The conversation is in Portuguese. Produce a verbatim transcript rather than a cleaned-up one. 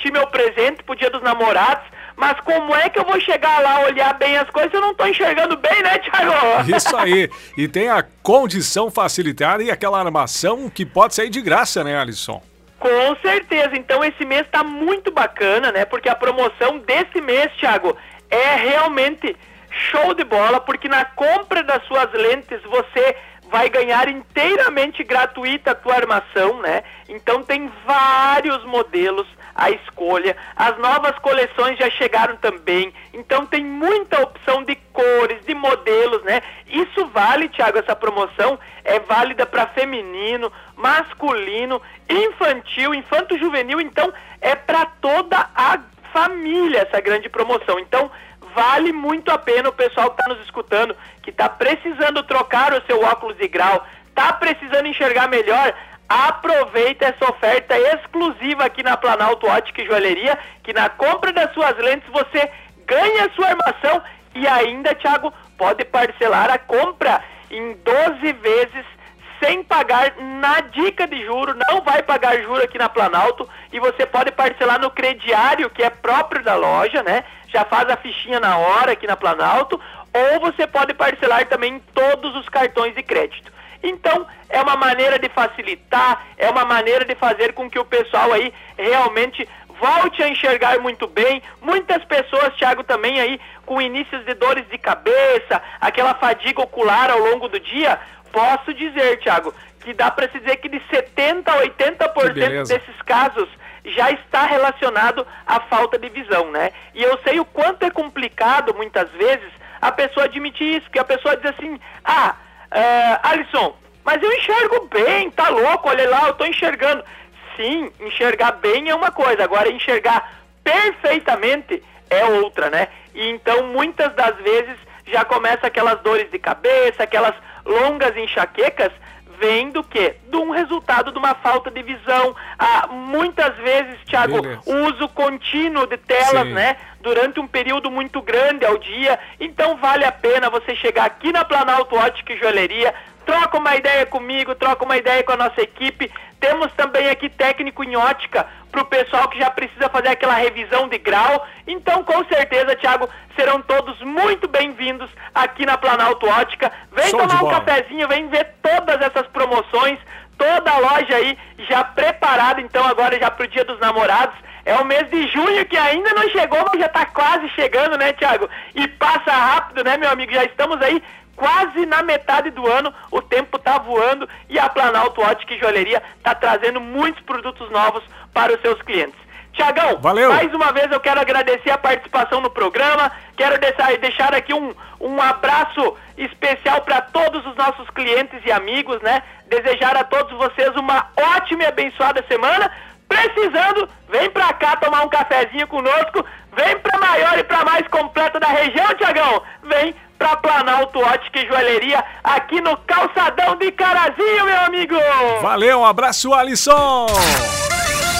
curtir meu presente pro Dia dos Namorados, mas como é que eu vou chegar lá, olhar bem as coisas se eu não tô enxergando bem, né, Thiago? Isso aí. E tem a condição facilitada e aquela armação que pode sair de graça, né, Alisson? Com certeza. Então esse mês tá muito bacana, né? Porque a promoção desse mês, Thiago, é realmente show de bola, porque na compra das suas lentes você vai ganhar inteiramente gratuita a tua armação, né? Então tem vários modelos à escolha, as novas coleções já chegaram também, então tem muita opção de cores, de modelos, né? Isso vale, Thiago, essa promoção é válida para feminino, masculino, infantil, infanto-juvenil, então é para toda a família essa grande promoção. Então vale muito a pena o pessoal que está nos escutando, que está precisando trocar o seu óculos de grau, está precisando enxergar melhor, aproveita essa oferta exclusiva aqui na Planalto Ótica e Joalheria, que na compra das suas lentes você ganha a sua armação e ainda, Thiago, pode parcelar a compra em doze vezes sem pagar na dica de juro, não vai pagar juro aqui na Planalto, e você pode parcelar no crediário, que é próprio da loja, né? Já faz a fichinha na hora aqui na Planalto, ou você pode parcelar também em todos os cartões de crédito. Então, é uma maneira de facilitar, é uma maneira de fazer com que o pessoal aí realmente volte a enxergar muito bem. Muitas pessoas, Thiago, também aí com inícios de dores de cabeça, aquela fadiga ocular ao longo do dia. Posso dizer, Thiago, que dá para se dizer que de setenta a oitenta por cento desses casos já está relacionado à falta de visão, né? E eu sei o quanto é complicado, muitas vezes, a pessoa admitir isso, que a pessoa diz assim, ah, uh, Alisson, mas eu enxergo bem, tá louco, olha lá, eu tô enxergando. Sim, enxergar bem é uma coisa, agora enxergar perfeitamente é outra, né? E então, muitas das vezes, já começa aquelas dores de cabeça, aquelas longas enxaquecas, vem do quê? De um resultado de uma falta de visão. Ah, muitas vezes, Thiago, o uso contínuo de telas, Sim. né? Durante um período muito grande ao dia. Então vale a pena você chegar aqui na Planalto Ótica e Joalheria, troca uma ideia comigo, troca uma ideia com a nossa equipe. Temos também aqui técnico em ótica para o pessoal que já precisa fazer aquela revisão de grau. Então, com certeza, Thiago, serão todos muito bem-vindos aqui na Planalto Ótica. Vem Show tomar um cafezinho, vem ver todas essas promoções, toda a loja aí já preparada, então, agora já para o Dia dos Namorados. É o mês de junho que ainda não chegou, mas já está quase chegando, né, Thiago? E passa rápido, né, meu amigo? Já estamos aí quase na metade do ano, o tempo tá voando e a Planalto Ótica e Joalheria tá trazendo muitos produtos novos para os seus clientes. Tiagão, mais uma vez eu quero agradecer a participação no programa, quero deixar, deixar aqui um, um abraço especial para todos os nossos clientes e amigos, né? Desejar a todos vocês uma ótima e abençoada semana. Precisando, vem pra cá tomar um cafezinho conosco, vem pra maior e pra mais completa da região, Tiagão, vem pra Planalto Ótica e Joalheria, aqui no Calçadão de Carazinho, meu amigo! Valeu, um abraço, Alisson!